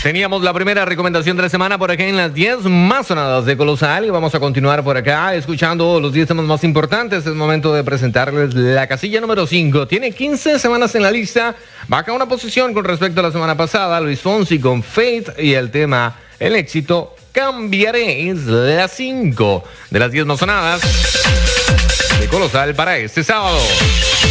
Teníamos la primera recomendación de la semana por acá en las 10 más sonadas de Colosal y vamos a continuar por acá escuchando los 10 temas más importantes. Es momento de presentarles la casilla número 5. Tiene 15 semanas en la lista, baja una posición con respecto a la semana pasada. Luis Fonsi con Faith y el tema El éxito cambiaré. Es la 5 de las 10 más sonadas de Colosal para este sábado.